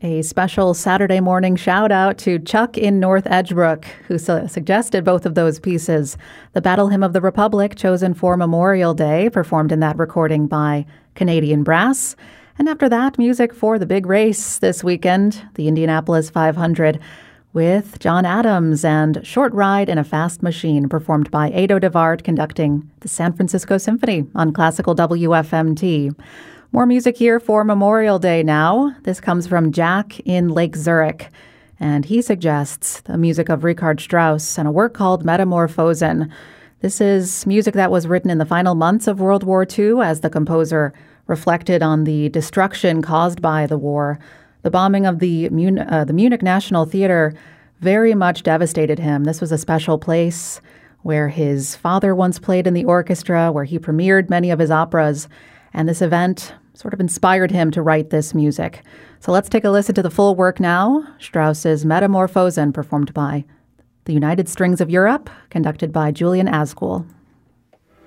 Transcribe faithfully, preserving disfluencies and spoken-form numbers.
A special Saturday morning shout out to Chuck in North Edgebrook, who su- suggested both of those pieces. The Battle Hymn of the Republic, chosen for Memorial Day, performed in that recording by Canadian Brass. And after that, music for the big race this weekend, the Indianapolis five hundred, with John Adams and Short Ride in a Fast Machine, performed by Ado Devard, conducting the San Francisco Symphony on Classical W F M T. More music here for Memorial Day now. This comes from Jack in Lake Zurich, and he suggests the music of Richard Strauss and a work called Metamorphosen. This is music that was written in the final months of World War Two as the composer reflected on the destruction caused by the war. The bombing of the, Mun- uh, the Munich National Theater very much devastated him. This was a special place where his father once played in the orchestra, where he premiered many of his operas, and this event sort of inspired him to write this music. So let's take a listen to the full work now. Strauss's Metamorphosen, performed by the United Strings of Europe, conducted by Julian Ascool.